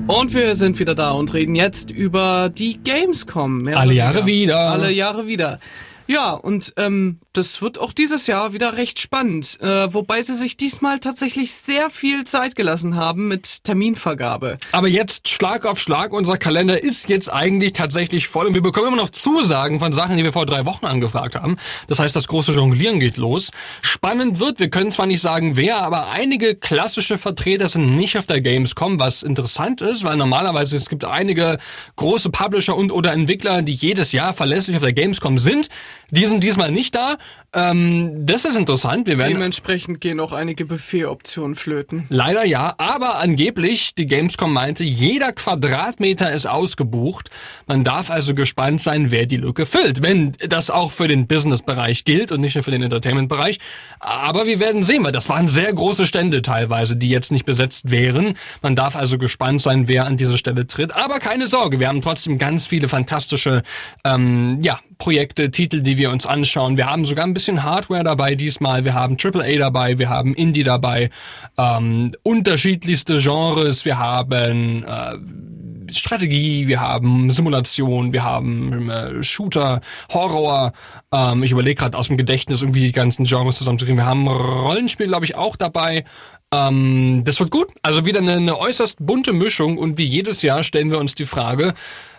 Und wir sind wieder da und reden jetzt über die Gamescom. Alle Jahre wieder. Alle Jahre wieder. Ja, und das wird auch dieses Jahr wieder recht spannend, wobei sie sich diesmal tatsächlich sehr viel Zeit gelassen haben mit Terminvergabe. Aber jetzt Schlag auf Schlag, unser Kalender ist jetzt eigentlich tatsächlich voll und wir bekommen immer noch Zusagen von Sachen, die wir vor 3 Wochen angefragt haben. Das heißt, das große Jonglieren geht los. Spannend wird, wir können zwar nicht sagen wer, aber einige klassische Vertreter sind nicht auf der Gamescom, was interessant ist, weil normalerweise es gibt einige große Publisher und oder Entwickler, die jedes Jahr verlässlich auf der Gamescom sind. Die sind diesmal nicht da. Das ist interessant. Wir werden Dementsprechend gehen auch einige Buffet-Optionen flöten. Leider ja, aber angeblich, die Gamescom meinte, jeder Quadratmeter ist ausgebucht. Man darf also gespannt sein, wer die Lücke füllt. Wenn das auch für den Business-Bereich gilt und nicht nur für den Entertainment-Bereich. Aber wir werden sehen, weil das waren sehr große Stände teilweise, die jetzt nicht besetzt wären. Man darf also gespannt sein, wer an diese Stelle tritt. Aber keine Sorge, wir haben trotzdem ganz viele fantastische Projekte, Titel, die wir uns anschauen. Wir haben sogar ein bisschen Hardware dabei diesmal. Wir haben AAA dabei, wir haben Indie dabei, unterschiedlichste Genres. Wir haben Strategie, wir haben Simulation, wir haben Shooter, Horror. Ich überlege gerade aus dem Gedächtnis irgendwie die ganzen Genres zusammenzukriegen. Wir haben Rollenspiel, glaube ich, auch dabei. Das wird gut. Also wieder eine äußerst bunte Mischung und wie jedes Jahr stellen wir uns die Frage,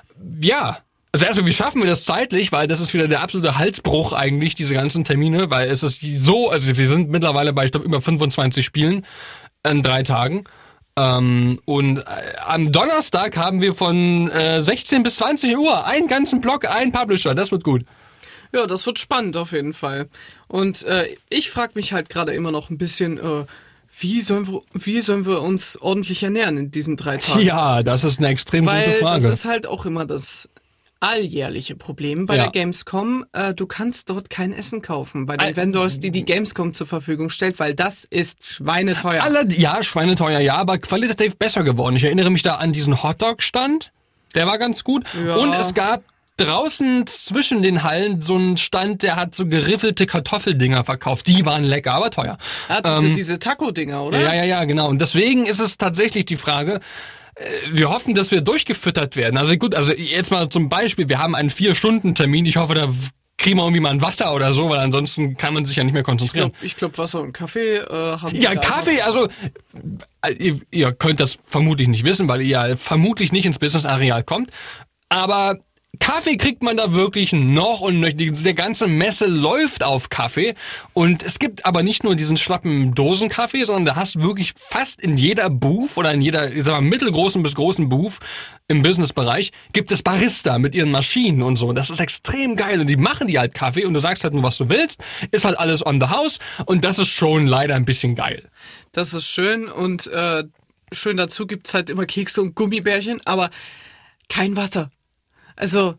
also erstmal, wie schaffen wir das zeitlich, weil das ist wieder der absolute Halsbruch eigentlich, diese ganzen Termine, weil es ist so, also wir sind mittlerweile bei, ich glaube, über 25 Spielen in 3 Tagen. Und am Donnerstag haben wir von 16 bis 20 Uhr einen ganzen Block, einen Publisher, das wird gut. Ja, das wird spannend auf jeden Fall. Und ich frage mich halt gerade immer noch ein bisschen, wie sollen wir uns ordentlich ernähren in diesen 3 Tagen? Ja, das ist eine extrem gute Frage. Weil das ist halt auch immer das alljährliche Problem bei der Gamescom. Du kannst dort kein Essen kaufen bei den Vendors, die Gamescom zur Verfügung stellt, weil das ist schweineteuer. Schweineteuer, ja, aber qualitativ besser geworden. Ich erinnere mich da an diesen Hotdog-Stand, der war ganz gut. Ja. Und es gab draußen zwischen den Hallen so einen Stand, der hat so geriffelte Kartoffeldinger verkauft. Die waren lecker, aber teuer. Diese Taco-Dinger, oder? Ja, genau. Und deswegen ist es tatsächlich die Frage, wir hoffen, dass wir durchgefüttert werden. Also gut, also jetzt mal zum Beispiel, wir haben einen 4-Stunden-Termin. Ich hoffe, da kriegen wir irgendwie mal ein Wasser oder so, weil ansonsten kann man sich ja nicht mehr konzentrieren. Ich glaube, Wasser und Kaffee haben Ja, Kaffee, also ihr könnt das vermutlich nicht wissen, weil ihr ja vermutlich nicht ins Business-Areal kommt. Aber Kaffee kriegt man da wirklich noch und die ganze Messe läuft auf Kaffee und es gibt aber nicht nur diesen schlappen Dosenkaffee, sondern da hast wirklich fast in jeder Booth oder in jeder, ich sag mal, mittelgroßen bis großen Booth im Businessbereich gibt es Barista mit ihren Maschinen und so. Das ist extrem geil und die machen die halt Kaffee und du sagst halt nur, was du willst, ist halt alles on the house und das ist schon leider ein bisschen geil. Das ist schön und schön dazu gibt's halt immer Kekse und Gummibärchen, aber kein Wasser. Also,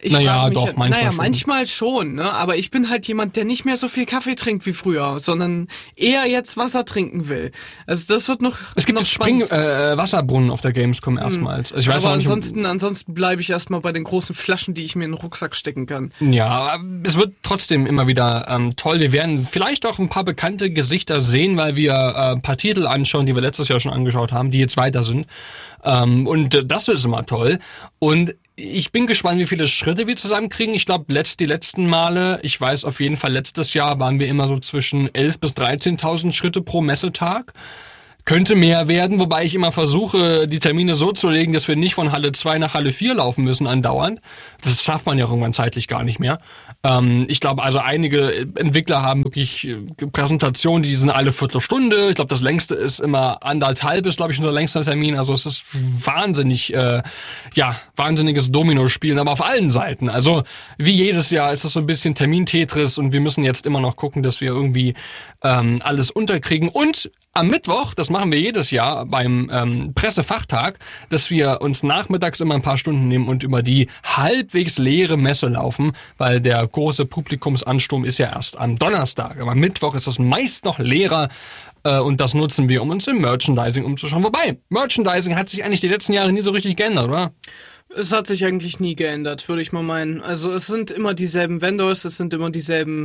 manchmal schon, ne? Aber ich bin halt jemand, der nicht mehr so viel Kaffee trinkt wie früher, sondern eher jetzt Wasser trinken will. Also das wird noch Es gibt jetzt Wasserbrunnen auf der Gamescom erstmals. Also ich weiß aber auch nicht, ansonsten bleibe ich erstmal bei den großen Flaschen, die ich mir in den Rucksack stecken kann. Ja, es wird trotzdem immer wieder toll. Wir werden vielleicht auch ein paar bekannte Gesichter sehen, weil wir ein paar Titel anschauen, die wir letztes Jahr schon angeschaut haben, die jetzt weiter sind. Und das ist immer toll. Und ich bin gespannt, wie viele Schritte wir zusammenkriegen. Ich glaube, die letzten Male, ich weiß auf jeden Fall, letztes Jahr waren wir immer so zwischen 11.000 bis 13.000 Schritte pro Messetag. Könnte mehr werden, wobei ich immer versuche, die Termine so zu legen, dass wir nicht von Halle 2 nach Halle 4 laufen müssen andauernd. Das schafft man ja irgendwann zeitlich gar nicht mehr. Ich glaube, also einige Entwickler haben wirklich Präsentationen, die sind alle Viertelstunde. Ich glaube, das längste ist immer 1,5, ist, glaube ich, unser längster Termin. Also es ist wahnsinnig, wahnsinniges Domino-Spielen, aber auf allen Seiten. Also wie jedes Jahr ist es so ein bisschen Termin-Tetris und wir müssen jetzt immer noch gucken, dass wir irgendwie alles unterkriegen. Und am Mittwoch, das machen wir jedes Jahr beim Pressefachtag, dass wir uns nachmittags immer ein paar Stunden nehmen und über die halbwegs leere Messe laufen, weil der große Publikumsansturm ist ja erst am Donnerstag. Aber am Mittwoch ist es meist noch leerer und das nutzen wir, um uns im Merchandising umzuschauen. Wobei, Merchandising hat sich eigentlich die letzten Jahre nie so richtig geändert, oder? Es hat sich eigentlich nie geändert, würde ich mal meinen. Also es sind immer dieselben Vendors, es sind immer dieselben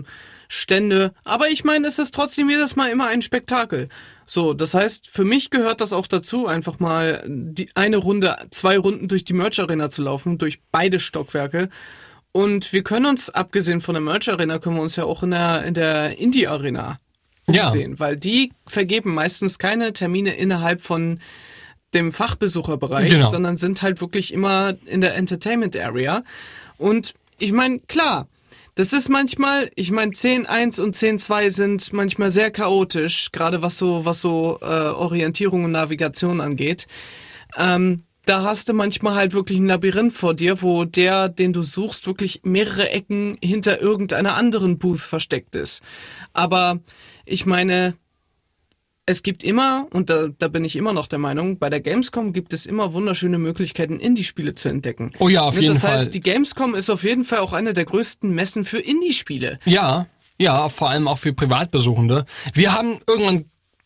Stände. Aber ich meine, es ist trotzdem jedes Mal immer ein Spektakel. So, das heißt, für mich gehört das auch dazu, einfach mal eine Runde, 2 Runden durch die Merch Arena zu laufen, durch beide Stockwerke. Und wir können uns, abgesehen von der Merch Arena, können wir uns ja auch in der Indie Arena umsehen, weil die vergeben meistens keine Termine innerhalb von dem Fachbesucherbereich, sondern sind halt wirklich immer in der Entertainment Area. Und ich meine, klar, das ist manchmal, 10.1 und 10.2 sind manchmal sehr chaotisch, gerade was so Orientierung und Navigation angeht. Da hast du manchmal halt wirklich ein Labyrinth vor dir, wo den du suchst, wirklich mehrere Ecken hinter irgendeiner anderen Booth versteckt ist. Aber ich meine, es gibt immer, und da bin ich immer noch der Meinung, bei der Gamescom gibt es immer wunderschöne Möglichkeiten, Indie-Spiele zu entdecken. Oh ja, auf jeden Fall. Das heißt, die Gamescom ist auf jeden Fall auch eine der größten Messen für Indie-Spiele. Ja, vor allem auch für Privatbesuchende. Wir haben irgendwann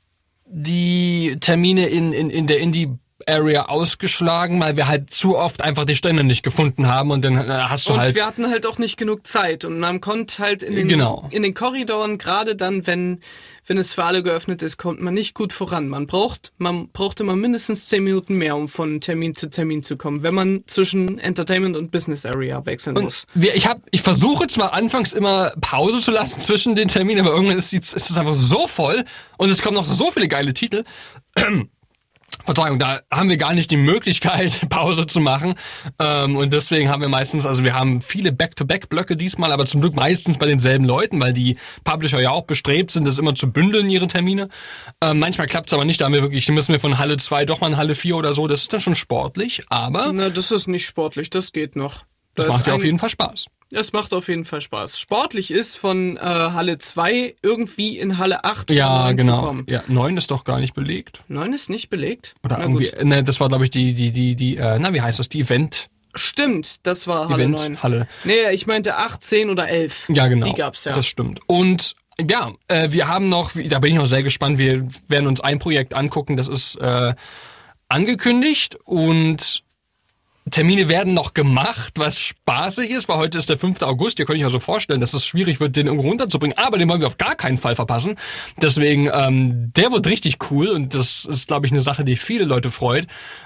die Termine in der Indie-Area ausgeschlagen, weil wir halt zu oft einfach die Stände nicht gefunden haben und dann hast du halt... Und wir hatten halt auch nicht genug Zeit und man konnte halt in den Korridoren, gerade dann, wenn es für alle geöffnet ist, kommt man nicht gut voran. Man braucht immer mindestens 10 Minuten mehr, um von Termin zu Termin zu kommen, wenn man zwischen Entertainment und Business Area wechseln muss. Ich versuche zwar anfangs immer Pause zu lassen zwischen den Terminen, aber irgendwann ist es einfach so voll und es kommen noch so viele geile Titel. Verzeihung, da haben wir gar nicht die Möglichkeit, Pause zu machen. Und deswegen haben wir meistens, also wir haben viele Back-to-Back-Blöcke diesmal, aber zum Glück meistens bei denselben Leuten, weil die Publisher ja auch bestrebt sind, das immer zu bündeln, ihre Termine. Manchmal klappt es aber nicht, da müssen wir von Halle 2 doch mal in Halle 4 oder so. Das ist dann schon sportlich, aber... Na, das ist nicht sportlich, das geht noch. Das macht ja auf jeden Fall Spaß. Es macht auf jeden Fall Spaß. Sportlich ist von Halle 2 irgendwie in Halle 8 oder 9 zu kommen. Ja, 9 ist doch gar nicht belegt. 9 ist nicht belegt? Oder irgendwie, ne, das war glaube ich wie heißt das, die Event... Stimmt, das war Halle 9. Halle. Nee, ich meinte 8, 10 oder 11. Ja, genau. Die gab's ja. Das stimmt. Und ja, wir haben noch, da bin ich noch sehr gespannt, wir werden uns ein Projekt angucken, das ist angekündigt und Termine werden noch gemacht, was spaßig ist, weil heute ist der 5. August. Ihr könnt euch also vorstellen, dass es schwierig wird, den irgendwo runterzubringen. Aber den wollen wir auf gar keinen Fall verpassen. Deswegen, der wird richtig cool. Und das ist, glaube ich, eine Sache, die viele Leute freut,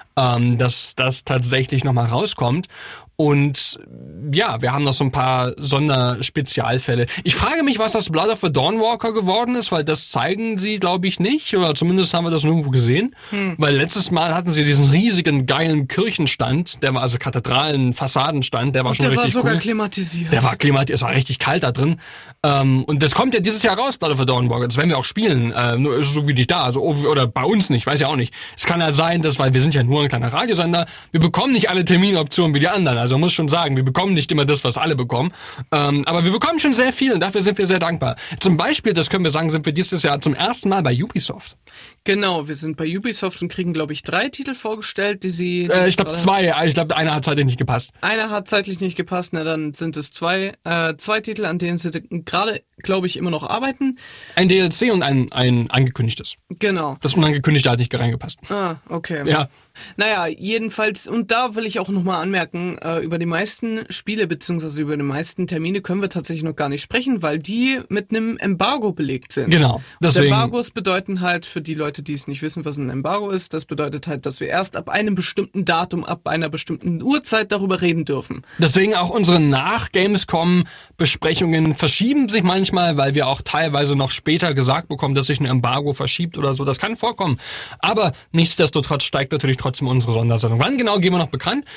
dass das tatsächlich nochmal rauskommt. Und ja, wir haben noch so ein paar Sonderspezialfälle. Ich frage mich, was das Blood of the Dawnwalker geworden ist, weil das zeigen sie, glaube ich, nicht. Oder zumindest haben wir das nirgendwo gesehen. Weil letztes Mal hatten sie diesen riesigen, geilen Kirchenstand. Der war also Kathedralen-Fassadenstand. Der war schon richtig cool. Der war sogar klimatisiert. Es war richtig kalt da drin. Und das kommt ja dieses Jahr raus, Blood of the Dawnwalker. Das werden wir auch spielen. Nur ist es so wie nicht da. Also, oder bei uns nicht, weiß ja auch nicht. Es kann halt sein, weil wir sind ja nur ein kleiner Radiosender. Wir bekommen nicht alle Terminoptionen wie die anderen. Also man muss schon sagen, wir bekommen nicht immer das, was alle bekommen. Aber wir bekommen schon sehr viel und dafür sind wir sehr dankbar. Zum Beispiel, das können wir sagen, sind wir dieses Jahr zum ersten Mal bei Ubisoft. Genau, wir sind bei Ubisoft und kriegen, glaube ich, 3 Titel vorgestellt, die sie... ich glaube 2. Ich glaube, einer hat zeitlich nicht gepasst. Einer hat zeitlich nicht gepasst, na dann sind es 2. 2 Titel, an denen sie gerade, glaube ich, immer noch arbeiten. Ein DLC und ein angekündigtes. Genau. Das Unangekündigte hat nicht reingepasst. Ah, okay. Ja. Naja, jedenfalls, und da will ich auch nochmal anmerken, über die meisten Spiele bzw. über die meisten Termine können wir tatsächlich noch gar nicht sprechen, weil die mit einem Embargo belegt sind. Genau. Deswegen. Embargos bedeuten halt, für die Leute, die es nicht wissen, was ein Embargo ist, das bedeutet halt, dass wir erst ab einem bestimmten Datum, ab einer bestimmten Uhrzeit darüber reden dürfen. Deswegen auch unsere Nach-Gamescom-Besprechungen verschieben sich manchmal, weil wir auch teilweise noch später gesagt bekommen, dass sich ein Embargo verschiebt oder so. Das kann vorkommen. Aber nichtsdestotrotz steigt natürlich trotzdem unsere Sondersendung. Wann genau, geben wir noch bekannt.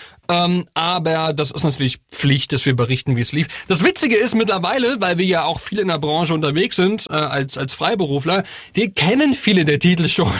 Aber das ist natürlich Pflicht, dass wir berichten, wie es lief. Das Witzige ist mittlerweile, weil wir ja auch viel in der Branche unterwegs sind, als Freiberufler, wir kennen viele der Titel schon,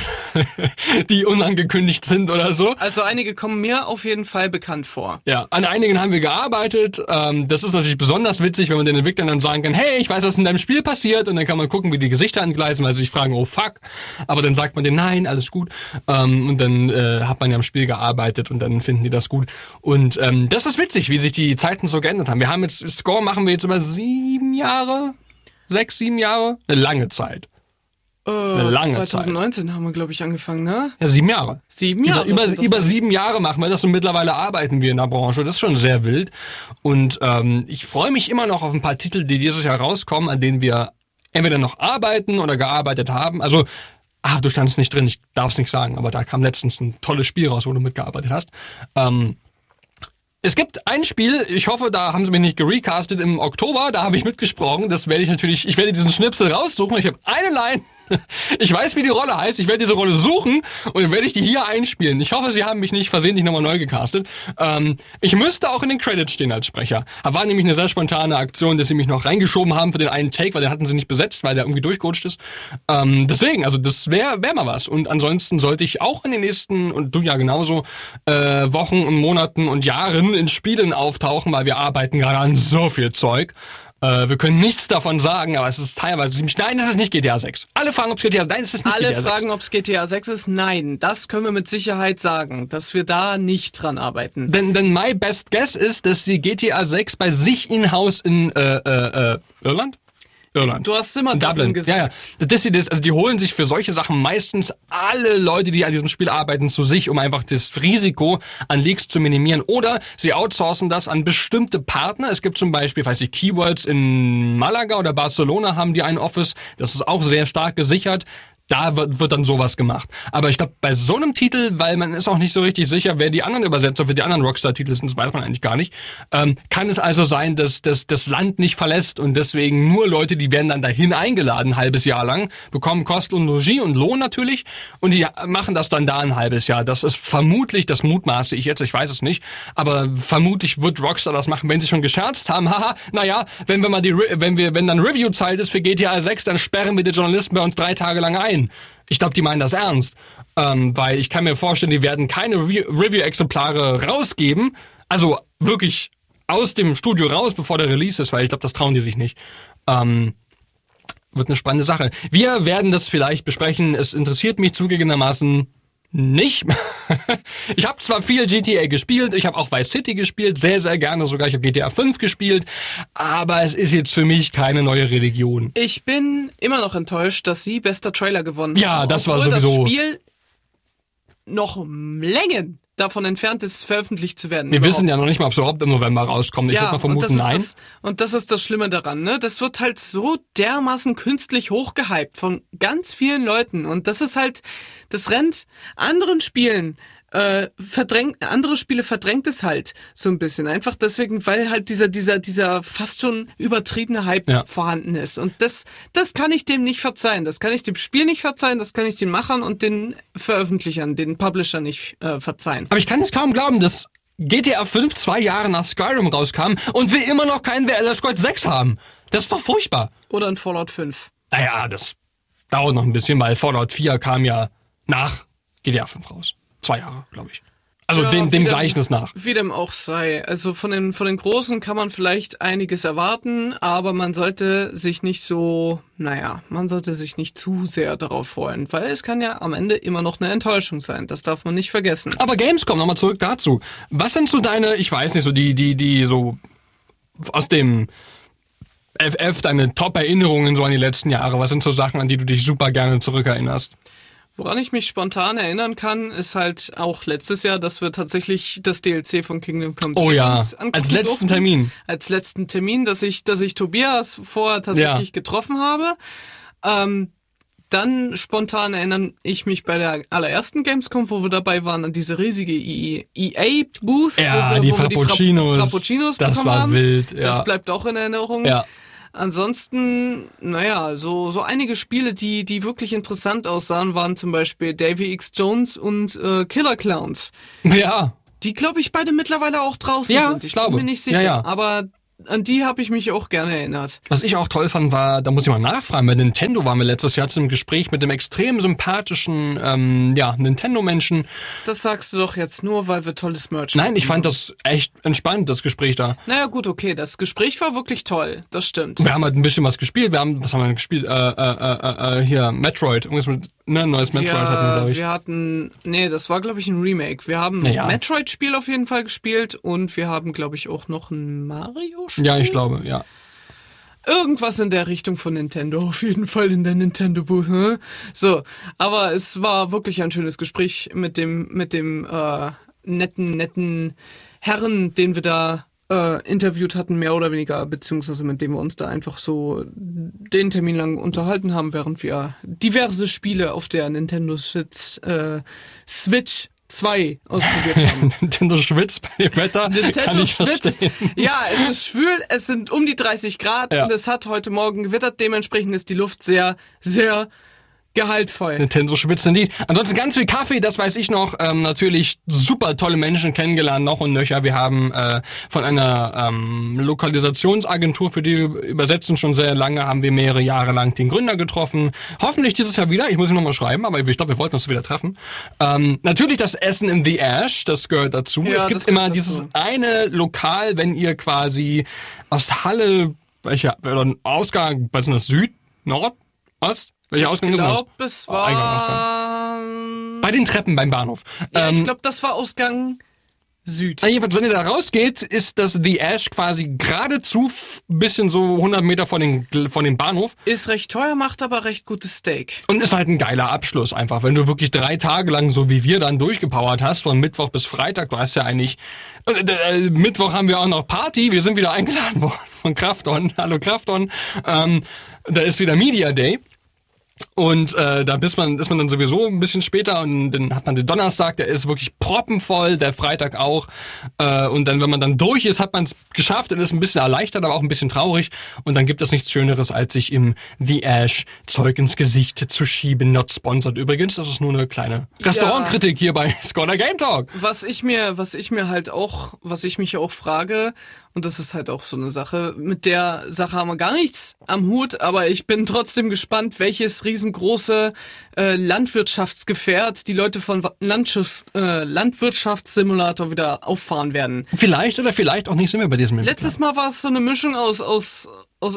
die unangekündigt sind oder so. Also einige kommen mir auf jeden Fall bekannt vor. Ja, an einigen haben wir gearbeitet. Das ist natürlich besonders witzig, wenn man den Entwicklern dann sagen kann, hey, ich weiß, was in deinem Spiel passiert. Und dann kann man gucken, wie die Gesichter angleisen, weil sie sich fragen, oh fuck. Aber dann sagt man denen, nein, alles gut. Und dann hat man ja am Spiel gearbeitet und dann finden die das gut. Und das ist witzig, wie sich die Zeiten so geändert haben. Wir haben jetzt, Score machen wir jetzt über 7 Jahre, 6, 7 Jahre, eine lange Zeit. Eine lange 2019 haben wir, glaube ich, angefangen, ne? Ja, 7 Jahre. 7 Jahre. Über 7 Jahre machen wir das und mittlerweile arbeiten wir in der Branche. Das ist schon sehr wild. Und ich freue mich immer noch auf ein paar Titel, die dieses Jahr rauskommen, an denen wir entweder noch arbeiten oder gearbeitet haben. Also, du standest nicht drin, ich darf es nicht sagen, aber da kam letztens ein tolles Spiel raus, wo du mitgearbeitet hast. Es gibt ein Spiel, ich hoffe, da haben sie mich nicht gerecastet im Oktober, da habe ich mitgesprochen, ich werde diesen Schnipsel raussuchen, ich habe eine Line, ich weiß, wie die Rolle heißt, ich werde diese Rolle suchen und dann werde ich die hier einspielen. Ich hoffe, sie haben mich nicht versehentlich nochmal neu gecastet. Ich müsste auch in den Credits stehen als Sprecher. Da war nämlich eine sehr spontane Aktion, dass sie mich noch reingeschoben haben für den einen Take, weil den hatten sie nicht besetzt, weil der irgendwie durchgerutscht ist. Deswegen, also das wäre mal was. Und ansonsten sollte ich auch in den nächsten, und du ja genauso, Wochen und Monaten und Jahren in Spielen auftauchen, weil wir arbeiten gerade an so viel Zeug. Wir können nichts davon sagen, aber es ist teilweise ziemlich... Nein, es ist nicht GTA 6. Alle fragen, ob es GTA 6 ist. Nein, es ist nicht GTA 6. Alle fragen, ob es GTA 6 ist. Nein, das können wir mit Sicherheit sagen, dass wir da nicht dran arbeiten. Denn my best guess ist, dass die GTA 6 bei sich in-house in Irland? Du hast immer Dublin gesagt. Ja. Das ist, also die holen sich für solche Sachen meistens alle Leute, die an diesem Spiel arbeiten, zu sich, um einfach das Risiko an Leaks zu minimieren. Oder sie outsourcen das an bestimmte Partner. Es gibt zum Beispiel, Keywords in Malaga oder Barcelona haben die ein Office. Das ist auch sehr stark gesichert. Da wird dann sowas gemacht. Aber ich glaube, bei so einem Titel, weil man ist auch nicht so richtig sicher, wer die anderen Übersetzer für die anderen Rockstar-Titel sind, das weiß man eigentlich gar nicht, kann es also sein, dass das Land nicht verlässt und deswegen nur Leute, die werden dann dahin eingeladen, ein halbes Jahr lang, bekommen Kost und Logis und Lohn natürlich und die machen das dann da ein halbes Jahr. Das ist vermutlich, das mutmaße ich jetzt, ich weiß es nicht, aber vermutlich wird Rockstar das machen, wenn sie schon gescherzt haben. Haha, naja, wenn dann Review-Zeit ist für GTA 6, dann sperren wir die Journalisten bei uns 3 Tage lang ein. Ich glaube, die meinen das ernst, weil ich kann mir vorstellen, die werden keine Review-Exemplare rausgeben, also wirklich aus dem Studio raus, bevor der Release ist, weil ich glaube, das trauen die sich nicht. Wird eine spannende Sache. Wir werden das vielleicht besprechen, es interessiert mich zugegebenermaßen nicht. Ich habe zwar viel GTA gespielt, ich habe auch Vice City gespielt, sehr, sehr gerne sogar. Ich habe GTA 5 gespielt, aber es ist jetzt für mich keine neue Religion. Ich bin immer noch enttäuscht, dass sie bester Trailer gewonnen haben. Ja, das war sowieso... das Spiel noch Längen davon entfernt ist, veröffentlicht zu werden. Wir wissen ja noch nicht mal, ob es überhaupt im November rauskommt. Ich würde mal vermuten, nein. Und das ist das Schlimme daran, ne? Das wird halt so dermaßen künstlich hochgehypt von ganz vielen Leuten. Und das ist halt, das rennt anderen Spielen, andere Spiele verdrängt es halt so ein bisschen. Einfach deswegen, weil halt dieser fast schon übertriebene Hype vorhanden ist. Und das kann ich dem nicht verzeihen. Das kann ich dem Spiel nicht verzeihen, das kann ich den Machern und den Veröffentlichern, den Publishern nicht verzeihen. Aber ich kann es kaum glauben, dass GTA 5 2 Jahre nach Skyrim rauskam und wir immer noch keinen The Elder Scrolls 6 haben. Das ist doch furchtbar. Oder ein Fallout 5. Naja, das dauert noch ein bisschen, weil Fallout 4 kam ja nach GTA 5 raus. 2 Jahre, glaube ich. Also ja, dem Gleichnis nach. Wie dem auch sei. Also von den Großen kann man vielleicht einiges erwarten, aber man sollte sich nicht zu sehr darauf freuen, weil es kann ja am Ende immer noch eine Enttäuschung sein. Das darf man nicht vergessen. Aber Gamescom, nochmal zurück dazu. Was sind so deine, ich weiß nicht, so die so aus dem FF, deine Top-Erinnerungen so an die letzten Jahre? Was sind so Sachen, an die du dich super gerne zurückerinnerst? Woran ich mich spontan erinnern kann, ist halt auch letztes Jahr, dass wir tatsächlich das DLC von Kingdom Come als letzten Termin. Als letzten Termin, dass ich Tobias vorher tatsächlich getroffen habe. Dann spontan erinnere ich mich bei der allerersten Gamescom, wo wir dabei waren, an diese riesige EA-Booth. Ja, wo die wir Frappuccinos. Das war haben. wild. Ja. Das bleibt auch in Erinnerung. Ja. Ansonsten, so einige Spiele, die wirklich interessant aussahen, waren zum Beispiel Davy X. Jones und Killer Clowns. Ja. Die, glaube ich, beide mittlerweile auch draußen sind. Ich bin mir nicht sicher, aber an die habe ich mich auch gerne erinnert. Was ich auch toll fand, war, da muss ich mal nachfragen, bei Nintendo waren wir letztes Jahr zu einem Gespräch mit einem extrem sympathischen Nintendo-Menschen. Das sagst du doch jetzt nur, weil wir tolles Merch Nein, ich fand das echt entspannt, das Gespräch da. Naja gut, okay, das Gespräch war wirklich toll, das stimmt. Wir haben halt ein bisschen was gespielt, was haben wir gespielt? Hier, Metroid, irgendwas mit, ein neues Metroid hatten wir, glaube ich. Das war, glaube ich, ein Remake. Wir haben ein Metroid-Spiel auf jeden Fall gespielt und wir haben, glaube ich, auch noch ein Mario-Spiel. Ja, ich glaube, ja. irgendwas in der Richtung von Nintendo, auf jeden Fall in der Nintendo-Booth. Ne? So, aber es war wirklich ein schönes Gespräch mit dem netten Herren, den wir da interviewt hatten, mehr oder weniger, beziehungsweise mit dem wir uns da einfach so den Termin lang unterhalten haben, während wir diverse Spiele auf der Nintendo Switch 2 ausprobiert haben. Nintendo schwitzt bei dem Wetter, kann ich verstehen. Ja, es ist schwül, es sind um die 30 Grad und es hat heute Morgen gewittert, dementsprechend ist die Luft sehr, sehr gehaltvoll. Nintendo schwitzen die. Ansonsten ganz viel Kaffee, das weiß ich noch. Natürlich super tolle Menschen kennengelernt, noch und nöcher. Wir haben von einer Lokalisationsagentur, für die übersetzen schon sehr lange, haben wir mehrere Jahre lang den Gründer getroffen. Hoffentlich dieses Jahr wieder. Ich muss ihn nochmal schreiben, aber ich glaube, wir wollten uns wieder treffen. Natürlich das Essen in The Ash, das gehört dazu. Ja, es gibt immer dieses eine Lokal, wenn ihr quasi aus Halle, welcher Ausgang, was ist das, Süd, Nord, Ost? Welcher Ausgang ist das? Ich glaube, es war... Bei den Treppen beim Bahnhof. Ja, ich glaube, das war Ausgang Süd. Jedenfalls, wenn ihr da rausgeht, ist das The Ash quasi geradezu bisschen so 100 Meter von dem Bahnhof. Ist recht teuer, macht aber recht gutes Steak. Und ist halt ein geiler Abschluss einfach. Wenn du wirklich 3 Tage lang, so wie wir, dann durchgepowert hast, von Mittwoch bis Freitag, du hast ja eigentlich... Mittwoch haben wir auch noch Party, wir sind wieder eingeladen worden von Krafton. Hallo Krafton. Da ist wieder Media Day. Und da ist man dann sowieso ein bisschen später und dann hat man den Donnerstag, der ist wirklich proppenvoll, der Freitag auch. Und dann, wenn man dann durch ist, hat man es geschafft und ist ein bisschen erleichtert, aber auch ein bisschen traurig. Und dann gibt es nichts Schöneres, als sich im The Ash Zeug ins Gesicht zu schieben. Not sponsored übrigens, das ist nur eine kleine Restaurantkritik hier bei Scholar Game Talk. Was ich mich auch frage, und das ist halt auch so eine Sache, mit der Sache haben wir gar nichts am Hut, aber ich bin trotzdem gespannt, welches riesengroße Landwirtschaftsgefährt die Leute von Landwirtschaftssimulator wieder auffahren werden. Vielleicht oder vielleicht auch nicht, sind wir bei diesem Letztes Mal war es so eine Mischung aus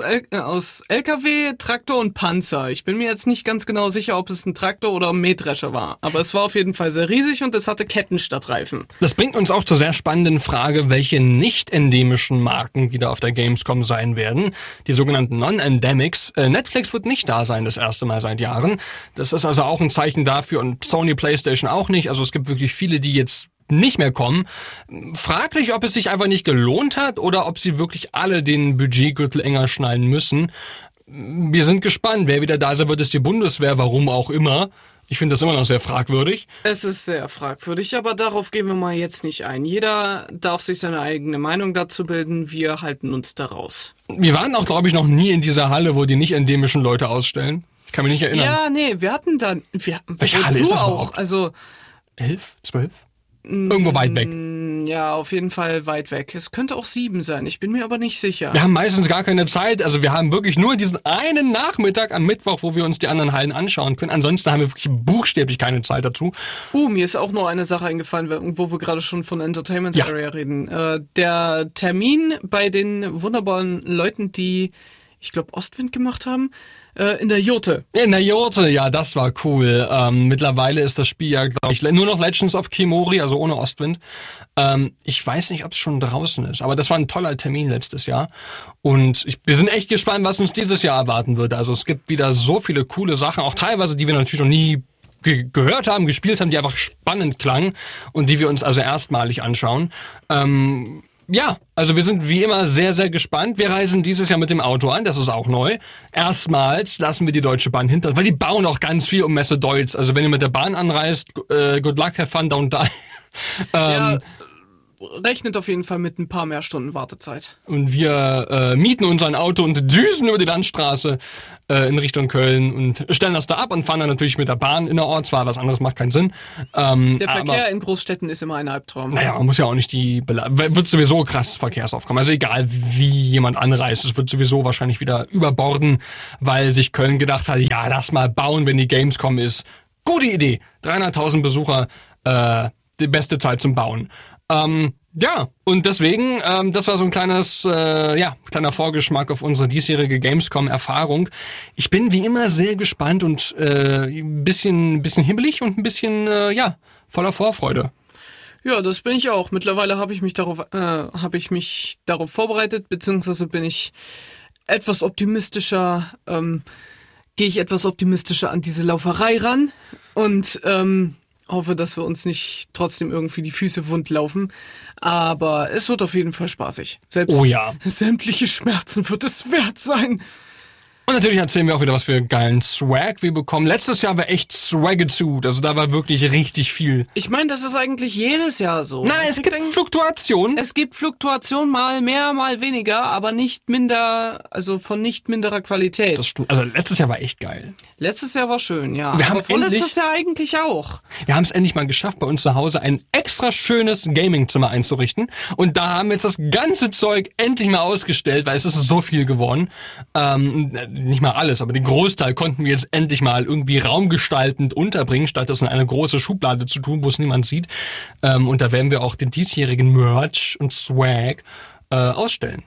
LKW, Traktor und Panzer. Ich bin mir jetzt nicht ganz genau sicher, ob es ein Traktor oder ein Mähdrescher war. Aber es war auf jeden Fall sehr riesig und es hatte Ketten statt Reifen. Das bringt uns auch zur sehr spannenden Frage, welche nicht-endemischen Marken wieder auf der Gamescom sein werden. Die sogenannten Non-Endemics. Netflix wird nicht da sein, das erste Mal seit Jahren. Das ist also auch ein Zeichen dafür und Sony PlayStation auch nicht. Also es gibt wirklich viele, die jetzt nicht mehr kommen. Fraglich, ob es sich einfach nicht gelohnt hat oder ob sie wirklich alle den Budgetgürtel enger schnallen müssen. Wir sind gespannt. Wer wieder da sein wird, ist die Bundeswehr, warum auch immer. Ich finde das immer noch sehr fragwürdig. Es ist sehr fragwürdig, aber darauf gehen wir mal jetzt nicht ein. Jeder darf sich seine eigene Meinung dazu bilden. Wir halten uns da raus. Wir waren auch, glaube ich, noch nie in dieser Halle, wo die nicht endemischen Leute ausstellen. Ich kann mich nicht erinnern. Ja, nee, wir hatten da... Welche Halle ist das auch? Also 11? 12? Irgendwo weit weg. Ja, auf jeden Fall weit weg. Es könnte auch 7 sein, ich bin mir aber nicht sicher. Wir haben meistens gar keine Zeit, also wir haben wirklich nur diesen einen Nachmittag am Mittwoch, wo wir uns die anderen Hallen anschauen können. Ansonsten haben wir wirklich buchstäblich keine Zeit dazu. Mir ist auch noch eine Sache eingefallen, wo wir gerade schon von Entertainment Area reden. Der Termin bei den wunderbaren Leuten, die, ich glaube, Ostwind gemacht haben, in der Jurte. In der Jurte, ja, das war cool. Mittlerweile ist das Spiel ja, glaube ich, nur noch Legends of Kimori, also ohne Ostwind. Ich weiß nicht, ob es schon draußen ist, aber das war ein toller Termin letztes Jahr. Und wir sind echt gespannt, was uns dieses Jahr erwarten wird. Also es gibt wieder so viele coole Sachen, auch teilweise, die wir natürlich noch nie gehört haben, gespielt haben, die einfach spannend klangen und die wir uns also erstmalig anschauen. Ja, also wir sind wie immer sehr, sehr gespannt. Wir reisen dieses Jahr mit dem Auto an, das ist auch neu. Erstmals lassen wir die Deutsche Bahn hinter, weil die bauen auch ganz viel um Messe Deutz. Also wenn ihr mit der Bahn anreist, good luck, have fun, don't die. Rechnet auf jeden Fall mit ein paar mehr Stunden Wartezeit. Und wir mieten uns ein Auto und düsen über die Landstraße in Richtung Köln und stellen das da ab und fahren dann natürlich mit der Bahn innerorts. Zwar was anderes macht keinen Sinn. Der Verkehr in Großstädten ist immer ein Albtraum. Naja, man muss ja auch nicht wird sowieso krass Verkehrsaufkommen. Also egal, wie jemand anreist, es wird sowieso wahrscheinlich wieder überborden, weil sich Köln gedacht hat, ja, lass mal bauen, wenn die Gamescom ist. Gute Idee. 300.000 Besucher, die beste Zeit zum Bauen. Ja, und deswegen, das war so ein kleiner Vorgeschmack auf unsere diesjährige Gamescom-Erfahrung. Ich bin wie immer sehr gespannt und ein bisschen hibbelig und ein bisschen, voller Vorfreude. Ja, das bin ich auch. Mittlerweile habe ich mich darauf vorbereitet, beziehungsweise bin ich etwas optimistischer, gehe ich etwas optimistischer an diese Lauferei ran und hoffe, dass wir uns nicht trotzdem irgendwie die Füße wund laufen. Aber es wird auf jeden Fall spaßig. Selbst sämtliche Schmerzen wird es wert sein. Und natürlich erzählen wir auch wieder, was für geilen Swag wir bekommen. Letztes Jahr war echt Swagitude, also da war wirklich richtig viel. Ich meine, das ist eigentlich jedes Jahr so. Nein, es gibt Fluktuationen. Es gibt Fluktuationen, mal mehr, mal weniger, aber nicht minder, also von nicht minderer Qualität. Das stimmt. Also letztes Jahr war echt geil. Letztes Jahr war schön, ja. Wir haben aber vorletztes Jahr eigentlich auch. Wir haben es endlich mal geschafft, bei uns zu Hause ein extra schönes Gamingzimmer einzurichten. Und da haben wir jetzt das ganze Zeug endlich mal ausgestellt, weil es ist so viel geworden. Nicht mal alles, aber den Großteil konnten wir jetzt endlich mal irgendwie raumgestaltend unterbringen, statt das in eine große Schublade zu tun, wo es niemand sieht. Und da werden wir auch den diesjährigen Merch und Swag ausstellen.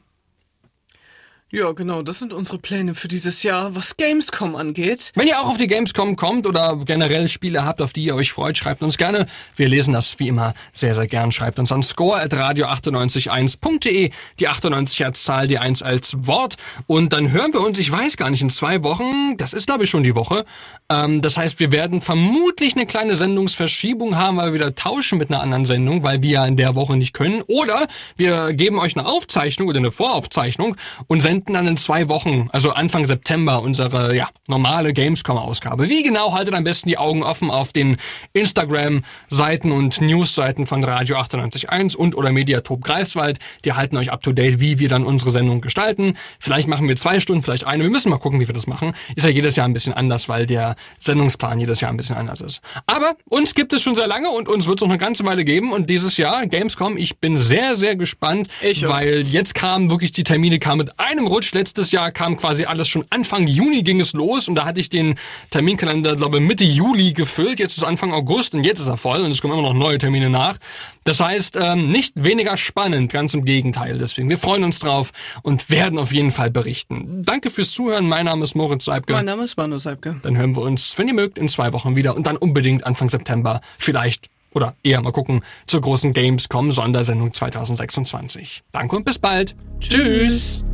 Ja, genau, das sind unsere Pläne für dieses Jahr, was Gamescom angeht. Wenn ihr auch auf die Gamescom kommt oder generell Spiele habt, auf die ihr euch freut, schreibt uns gerne. Wir lesen das wie immer sehr, sehr gern. Schreibt uns an score@radio981.de, die 98 als Zahl, die 1 als Wort. Und dann hören wir uns, ich weiß gar nicht, in 2 Wochen, das ist glaube ich schon die Woche. Das heißt, wir werden vermutlich eine kleine Sendungsverschiebung haben, weil wir wieder tauschen mit einer anderen Sendung, weil wir ja in der Woche nicht können. Oder wir geben euch eine Aufzeichnung oder eine Voraufzeichnung und senden dann in 2 Wochen, also Anfang September, unsere normale Gamescom-Ausgabe. Wie genau, haltet am besten die Augen offen auf den Instagram-Seiten und News-Seiten von Radio 98.1 und oder Mediatop Greifswald. Die halten euch up to date, wie wir dann unsere Sendung gestalten. Vielleicht machen wir 2 Stunden, vielleicht eine. Wir müssen mal gucken, wie wir das machen. Ist ja jedes Jahr ein bisschen anders, weil der Sendungsplan jedes Jahr ein bisschen anders ist. Aber uns gibt es schon sehr lange und uns wird es noch eine ganze Weile geben. Und dieses Jahr, Gamescom, ich bin sehr, sehr gespannt, weil jetzt kamen wirklich die Termine, kamen mit einem Rutsch. Letztes Jahr kam quasi alles schon Anfang Juni ging es los und da hatte ich den Terminkalender, glaube ich, Mitte Juli gefüllt. Jetzt ist Anfang August und jetzt ist er voll und es kommen immer noch neue Termine nach. Das heißt, nicht weniger spannend, ganz im Gegenteil. Deswegen, wir freuen uns drauf und werden auf jeden Fall berichten. Danke fürs Zuhören. Mein Name ist Moritz Seibke. Mein Name ist Manu Seibke. Dann hören wir uns, wenn ihr mögt, in 2 Wochen wieder und dann unbedingt Anfang September vielleicht oder eher mal gucken zur großen Gamescom Sondersendung 2026. Danke und bis bald. Tschüss.